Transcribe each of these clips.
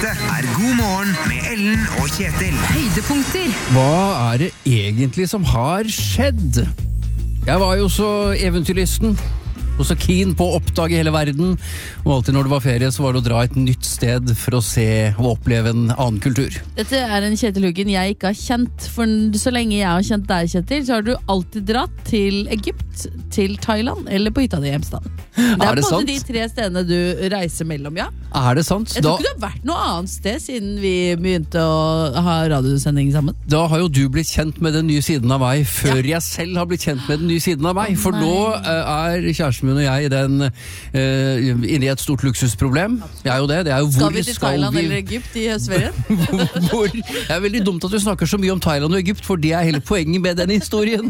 Dette God morgen med Ellen og Kjetil. Høydepunkter. Hva det egentlig som har skjedd? Jeg var jo så eventyrlysten og så keen på å oppdage hele verden, og alltid når det var ferie så var det å dra et nytt sted for å se og oppleve en annen kultur. Dette en Kjetil Huggen jeg ikke har kjent. For så lenge jeg har kjent deg, Kjetil, så har du alltid dratt til Egypt, til Thailand eller på hytta di i hjemstaden. Det det på sant? de 3 stedene du reiser mellom, ja. Det sant? Jeg tror ikke du har vært noe annet sted siden vi begynte å ha radiosending sammen. Da har jo du blitt kjent med den nye siden av meg før jeg selv har blitt kjent med den nye siden av meg. For nå kjæresten min og jeg inne i et stort luksusproblem. Jeg er jo det. Det er jo hvor skal vi til Thailand eller Egypt i høstferien? Det veldig dumt at du snakker så mye om Thailand og Egypt, for det hele poenget med den historien.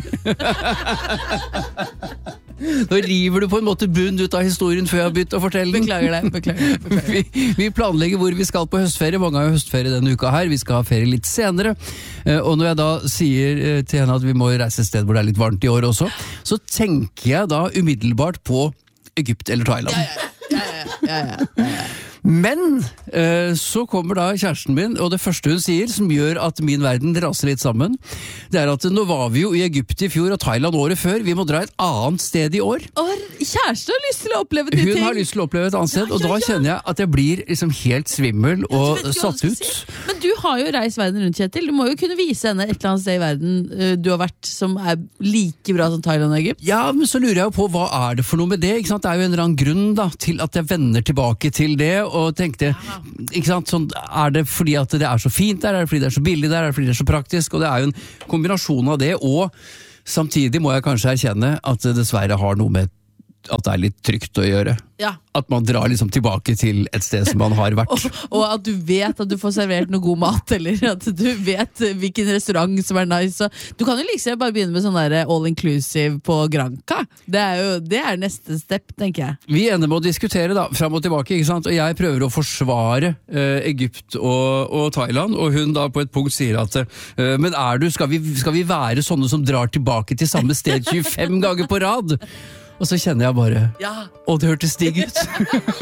Nå river du på en måte bunn ut av historien før jeg har begynt å fortelle den. Beklager. Vi planlegger hvor vi skal på høstferie. Mange har jo høstferie denne uka her. Vi skal ha ferie litt senere. Og når jeg da sier til henne at vi må reise et sted hvor det er litt varmt i år også, så tenker jeg da umiddelbart på Egypt eller Thailand. Ja. Men så kommer da kjæresten min, og det første hun sier, som gjør at min verden raser litt sammen, det at nå var vi jo i Egypt i fjor og Thailand året før, vi må dra et annet sted i år. Kjæresten har lyst til å oppleve de ting. Hun har lyst til å oppleve et annet sted, og da kjenner jeg at jeg blir liksom helt svimmel og satt ut. Men du har jo reist verden rundt, Kjetil. Du må jo kunne vise henne et eller annet sted i verden du har vært som like bra som Thailand og Egypt. Ja, men så lurer jeg jo på, hva det for noe med det? Ikke sant? Det jo en eller annen grunn da, til at jeg vender tilbake til det, og tenkte, ikke sant, sånn, det fordi at det så fint der, det fordi det så billig der, det fordi det så praktisk, og det jo en kombinasjon av det, og samtidig må jeg kanskje erkjenne at det dessverre har noe med at det litt trygt å gjøre. Ja. At man drar liksom tilbake til et sted som man har vært. og at du vet at du får servert noe god mat, eller at du vet hvilken restaurant som nice. Så du kan jo liksom bare begynne med sånn der all-inclusive på Granca. Det neste step, tenker jeg. Vi ender med å diskutere da, fram og tilbake, ikke sant? Og jeg prøver å forsvare Egypt og Thailand, og hun da på et punkt sier at men skal vi være sånne som drar tilbake til samme sted 25 ganger på rad? Og så kjenner jeg bare, det hørtes digg ut.